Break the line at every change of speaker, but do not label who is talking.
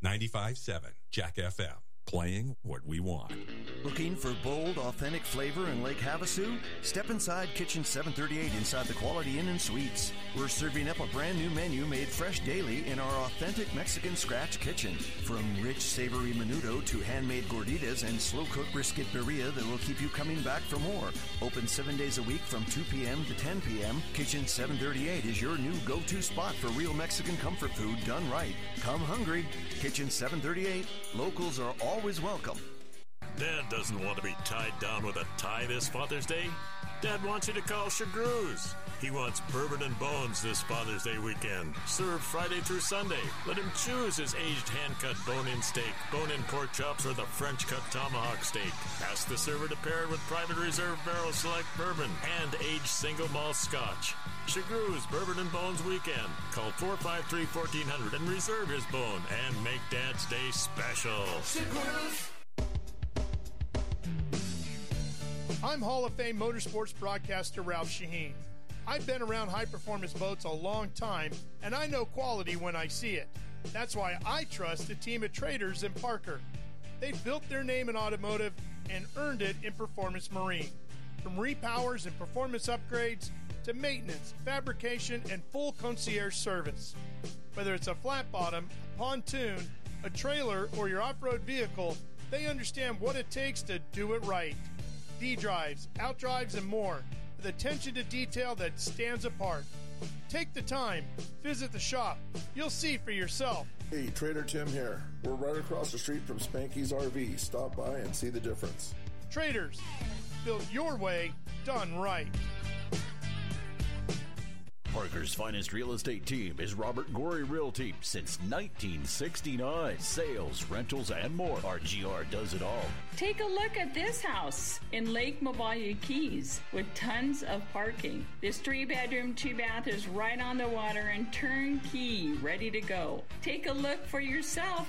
95.7 Jack FM. Playing what we want.
Looking for bold, authentic flavor in Lake Havasu? Step inside Kitchen 738 inside the Quality Inn and Suites. We're serving up a brand new menu made fresh daily in our authentic Mexican scratch kitchen. From rich, savory menudo to handmade gorditas and slow-cooked brisket birria that will keep you coming back for more. Open 7 days a week from 2 p.m. to 10 p.m., Kitchen 738 is your new go-to spot for real Mexican comfort food done right. Come hungry. Kitchen 738. Locals are always welcome.
Dad doesn't want to be tied down with a tie this Father's Day. Dad wants you to call Chagru's. He wants bourbon and bones this Father's Day weekend. Served Friday through Sunday. Let him choose his aged hand-cut bone-in steak, bone-in pork chops, or the French-cut tomahawk steak. Ask the server to pair it with Private Reserve Barrel Select Bourbon and aged single malt scotch. Chagru's Bourbon and Bones Weekend. Call 453-1400 and reserve his bone and make Dad's Day special. Chagru's.
I'm Hall of Fame motorsports broadcaster Ralph Shaheen. I've been around high-performance boats a long time, and I know quality when I see it. That's why I trust the team at Traders and Parker. They've built their name in automotive and earned it in performance marine. From repowers and performance upgrades to maintenance, fabrication, and full concierge service. Whether it's a flat bottom, a pontoon, a trailer, or your off-road vehicle, they understand what it takes to do it right. D-drives, out-drives, and more, with attention to detail that stands apart. Take the time. Visit the shop. You'll see for yourself.
Hey, Trader Tim here. We're right across the street from Spanky's RV. Stop by and see the difference.
Traders. Built your way, done right.
Parker's finest real estate team is Robert Gorey Realty since 1969. Sales, rentals, and more. RGR does it all.
Take a look at this house in Lake Mabaya Keys with tons of parking. This 3-bedroom, 2-bath is right on the water and turnkey, ready to go. Take a look for yourself